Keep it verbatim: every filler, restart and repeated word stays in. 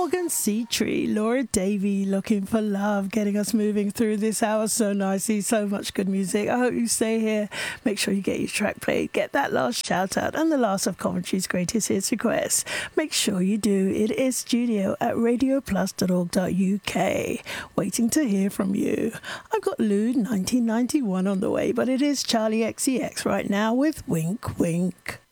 Morgan Seatree, Laura Davey, Looking for Love, getting us moving through this hour so nicely. So much good music. I hope you stay here. Make sure you get your track played. Get that last shout out and the last of Coventry's greatest hits requests. Make sure you do. It is studio at radio plus dot org dot U K. Waiting to hear from you. I've got Lou nineteen ninety-one on the way, but it is Charlie X C X right now with Wink Wink.